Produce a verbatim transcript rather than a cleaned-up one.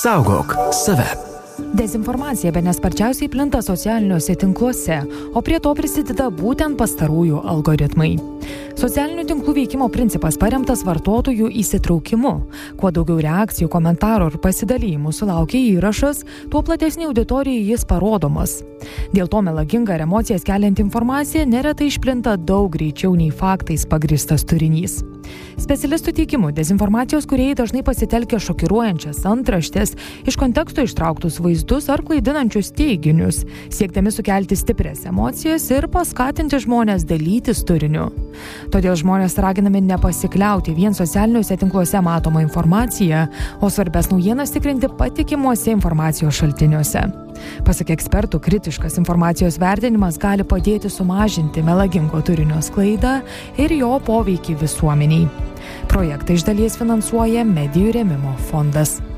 Saugok save. Dezinformacija bene sparčiausiai plinta socialiniuose tinkluose, o prie to prisideda būtent pastarųjų algoritmai. Socialinių tinklų veikimo principas paremtas vartotojų įsitraukimu. Kuo daugiau reakcijų, komentarų ir pasidalymų sulaukia įrašas, tuo platesnį auditorijai jis parodomas. Dėl to melaginga ir emocijas kelianti informacija neretai išplinta daug greičiau nei faktais pagrįstas turinys. Specialistų teigimu, dezinformacijos kūrėjai dažnai pasitelkia šokiruojančias antraštes, iš konteksto ištrauktus vaizdus ar klaidinančius teiginius, siekdami sukelti stiprias emocijas ir paskatinti žmones dalytis turiniu. Todėl žmonės raginami nepasikliauti vien socialiniuose tinkluose matomą informaciją, o svarbes naujienas tikrinti patikimuose informacijos šaltiniuose. Pasak ekspertų, kritiškas informacijos vertinimas gali padėti sumažinti melagingo turinio sklaidą ir jo poveikį visuomeniai. Projektą iš dalies finansuoja Medijų rėmimo fondas.